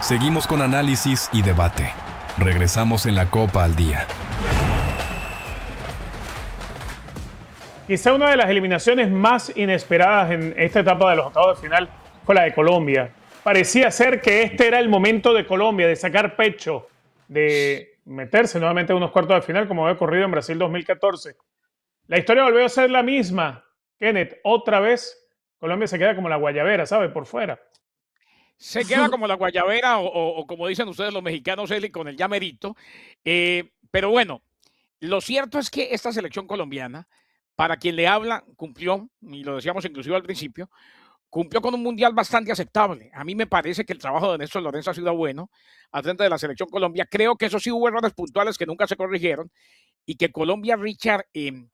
Seguimos con análisis y debate. Regresamos en la Copa al Día. Quizá una de las eliminaciones más inesperadas en esta etapa de los octavos de final fue la de Colombia. Parecía ser que este era el momento de Colombia, de sacar pecho, de meterse nuevamente en unos cuartos de final como había ocurrido en Brasil 2014. La historia volvió a ser la misma. Kenneth, otra vez Colombia se queda como la guayabera, ¿sabe? Por fuera. Se queda como la guayabera o como dicen ustedes los mexicanos, Eli, con el llamerito. Pero bueno, lo cierto es que esta selección colombiana, para quien le habla, cumplió, y lo decíamos inclusive al principio, cumplió con un mundial bastante aceptable. A mí me parece que el trabajo de Néstor Lorenzo ha sido bueno al frente de la selección Colombia. Creo que eso sí hubo errores puntuales que nunca se corrigieron y que Colombia, Richard,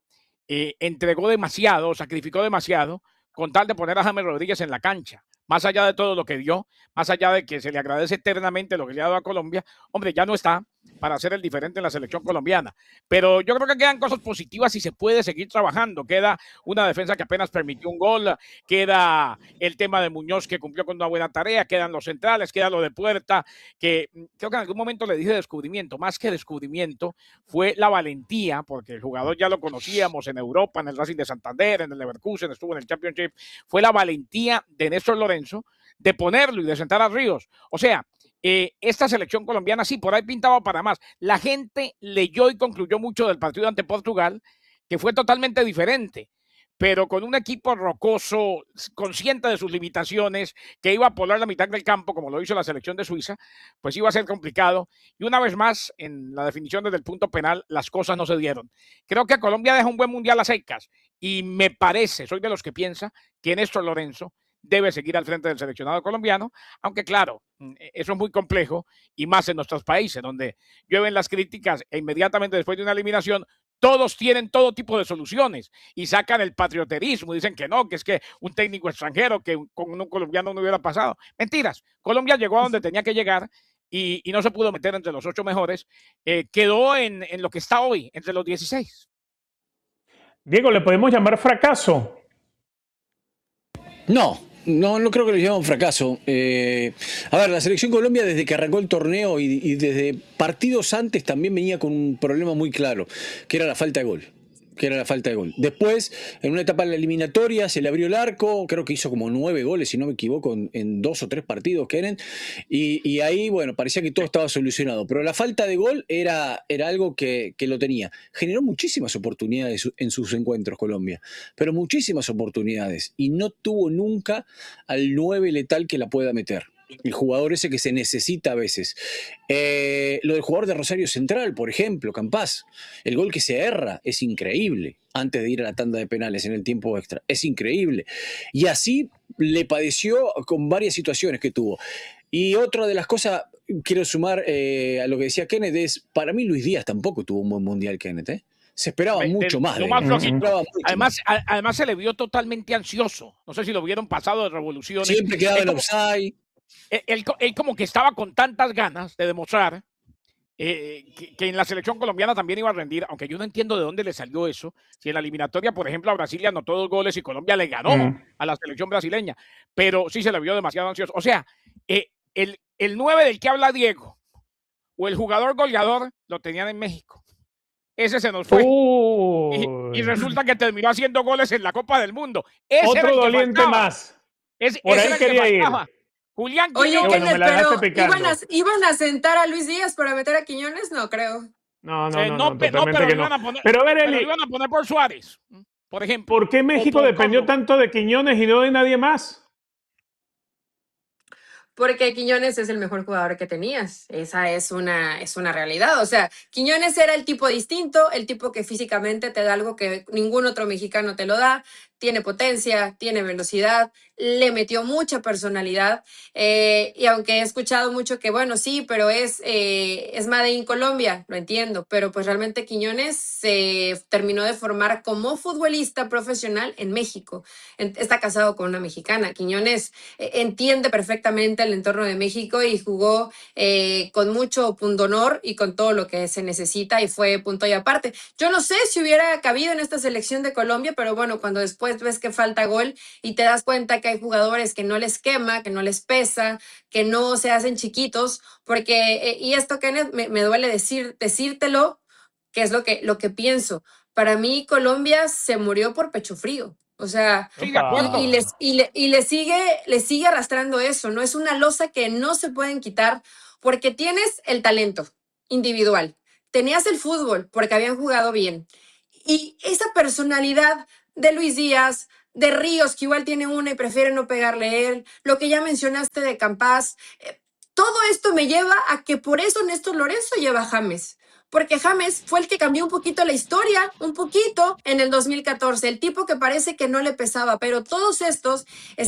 entregó demasiado, sacrificó demasiado con tal de poner a James Rodríguez en la cancha. Más allá de todo lo que dio, más allá de que se le agradece eternamente lo que le ha dado a Colombia, hombre, ya no está para hacer el diferente en la selección colombiana. Pero yo creo que quedan cosas positivas y se puede seguir trabajando. Queda una defensa que apenas permitió un gol, queda el tema de Muñoz que cumplió con una buena tarea, quedan los centrales, queda lo de Puerta, que creo que en algún momento le dije descubrimiento, más que descubrimiento, fue la valentía, porque el jugador ya lo conocíamos en Europa, en el Racing de Santander, en el Leverkusen, estuvo en el Championship, fue la valentía de Néstor Lorenzo de ponerlo y de sentar a Ríos. O sea, esta selección colombiana sí, por ahí pintaba para más. La gente leyó y concluyó mucho del partido ante Portugal, que fue totalmente diferente, pero con un equipo rocoso, consciente de sus limitaciones, que iba a polar la mitad del campo, como lo hizo la selección de Suiza, pues iba a ser complicado. Y una vez más, en la definición desde el punto penal, las cosas no se dieron. Creo que Colombia deja un buen mundial a secas, y me parece, soy de los que piensa, que Néstor Lorenzo debe seguir al frente del seleccionado colombiano, aunque claro, eso es muy complejo y más en nuestros países, donde llueven las críticas e inmediatamente después de una eliminación, todos tienen todo tipo de soluciones y sacan el patrioterismo, dicen que no, que es que un técnico extranjero, que con un colombiano no hubiera pasado. Mentiras, Colombia llegó a donde tenía que llegar y no se pudo meter entre los 8 mejores, quedó en lo que está hoy, entre los 16. Diego, ¿le podemos llamar fracaso? No creo que lo llamemos fracaso. A ver, la selección Colombia desde que arrancó el torneo y desde partidos antes también venía con un problema muy claro, que era la falta de gol. Después, en una etapa de la eliminatoria, se le abrió el arco, creo que hizo como 9 goles, si no me equivoco, en 2 o 3 partidos que eran, y ahí, bueno, parecía que todo estaba solucionado, pero la falta de gol era algo que lo tenía. Generó muchísimas oportunidades en sus encuentros Colombia, pero muchísimas oportunidades, y no tuvo nunca al 9 letal que la pueda meter. El jugador ese que se necesita a veces. Lo del jugador de Rosario Central, por ejemplo, Campás. El gol que se erra es increíble antes de ir a la tanda de penales en el tiempo extra. Es increíble. Y así le padeció con varias situaciones que tuvo. Y otra de las cosas, quiero sumar a lo que decía Kenneth, es, para mí Luis Díaz tampoco tuvo un buen mundial, Kenneth. Se esperaba mucho más. Además se le vio totalmente ansioso. No sé si lo vieron pasado de revoluciones. Siempre quedaba en offside. Él como que estaba con tantas ganas de demostrar que en la selección colombiana también iba a rendir, aunque yo no entiendo de dónde le salió eso. Si en la eliminatoria, por ejemplo, a Brasil le anotó 2 goles y Colombia le ganó a la selección brasileña, pero sí se le vio demasiado ansioso. O sea, el 9 del que habla Diego o el jugador goleador lo tenían en México. Ese se nos fue. Y resulta que terminó haciendo goles en la Copa del Mundo. Ese otro doliente más. Por ahí quería ir. Julián Quiñones. Oye, pero ¿iban a sentar a Luis Díaz para meter a Quiñones? No creo. No, pero que no. Pero a ver, Eli, iban a poner por Suárez, por ejemplo. ¿Por qué México dependió tanto de Quiñones y no de nadie más? Porque Quiñones es el mejor jugador que tenías. Esa es una realidad. O sea, Quiñones era el tipo distinto, el tipo que físicamente te da algo que ningún otro mexicano te lo da. Tiene potencia, tiene velocidad, le metió mucha personalidad. Y aunque he escuchado mucho que, bueno, sí, pero es Made in Colombia, lo entiendo. Pero pues realmente Quiñones se terminó de formar como futbolista profesional en México. Está casado con una mexicana. Quiñones entiende perfectamente totalmente al entorno de México y jugó con mucho pundonor y con todo lo que se necesita y fue punto y aparte. Yo no sé si hubiera cabido en esta selección de Colombia, pero bueno, cuando después ves que falta gol y te das cuenta que hay jugadores que no les quema, que no les pesa, que no se hacen chiquitos, porque, y esto, Kenneth, me duele decírtelo, que es lo que pienso. Para mí, Colombia se murió por pecho frío. O sea, Sí, de acuerdo. y le sigue arrastrando eso, ¿no? Es una losa que no se pueden quitar porque tienes el talento individual, tenías el fútbol porque habían jugado bien. Y esa personalidad de Luis Díaz, de Ríos, que igual tiene una y prefiere no pegarle a él, lo que ya mencionaste de Campas, todo esto me lleva a que por eso Néstor Lorenzo lleva a James. Porque James fue el que cambió un poquito la historia, un poquito en el 2014, el tipo que parece que no le pesaba, pero todos estos